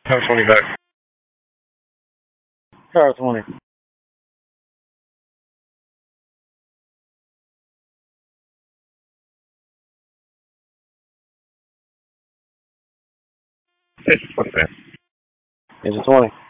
Have 20 back. Have 20. What's that? It's a 20.